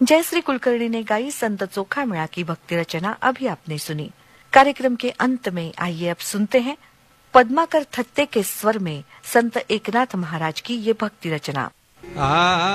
जयश्री कुलकर्णी ने गाई संत चोखा मिला की भक्ति रचना अभी आपने सुनी। कार्यक्रम के अंत में आइए अब सुनते हैं पद्माकर थत्ते के स्वर में संत एकनाथ महाराज की ये भक्ति रचना।